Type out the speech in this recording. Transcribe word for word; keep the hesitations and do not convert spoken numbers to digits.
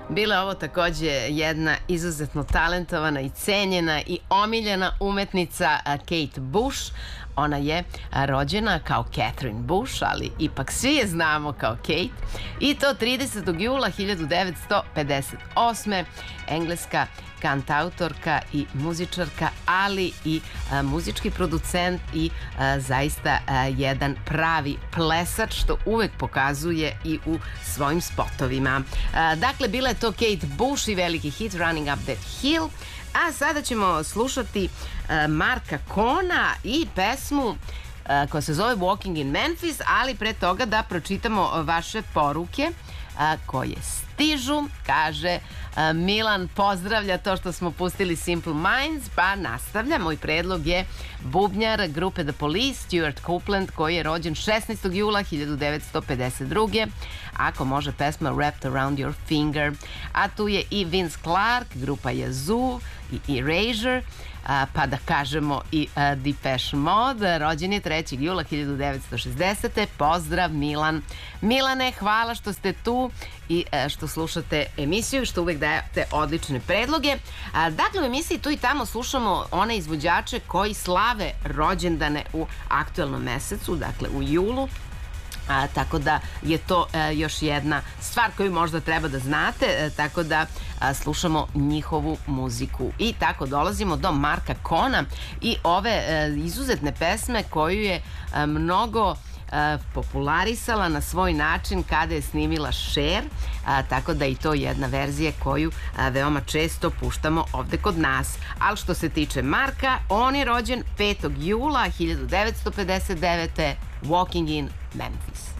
Bila je ovo takođe jedna izuzetno talentovana i cenjena i omiljena umetnica Kate Bush. Ona je rođena kao Catherine Bush, ali ipak svi je znamo kao Kate. I to tridesetog jula hiljadu devetsto pedeset osme. Engleska kantautorka i muzičarka, ali i a, muzički producent i a, zaista a, jedan pravi plesač, što uvek pokazuje i u svojim spotovima. A, dakle, bila je to Kate Bush i veliki hit Running Up That Hill. A sada ćemo slušati a, Marka Kona i pesmu a, koja se zove Walking in Memphis, ali pre toga da pročitamo vaše poruke a, koje stižu. Kaže a, Milan pozdravlja to što smo pustili Simple Minds, pa nastavlja. Moj predlog je bubnjar grupe The Police, Stuart Copeland, koji je rođen šesnaestog jula hiljadu devetsto pedeset druge. Ako može pesma Wrapped Around Your Finger. A tu je i Vince Clarke, grupa Yazoo i Erasure, a, pa da kažemo i a, Depeche Mode, rođen je trećeg jula hiljadu devetsto šezdesete. Pozdrav Milan. Milane, hvala što ste tu i a, što slušate emisiju i što uvek dajete odlične predloge. A, dakle, u emisiji tu i tamo slušamo one izvođače koji slave rođendane u aktuelnom mesecu, dakle u julu. A, tako da je to a, još jedna stvar koju možda treba da znate, a, tako da a, slušamo njihovu muziku. I tako dolazimo do Marka Kona i ove a, izuzetne pesme koju je a, mnogo a, popularisala na svoj način kada je snimila Cher, a, tako da i to je jedna verzija koju a, veoma često puštamo ovde kod nas. Ali što se tiče Marka, on je rođen petog jula hiljadu devetsto pedeset devete. Walking in Memphis.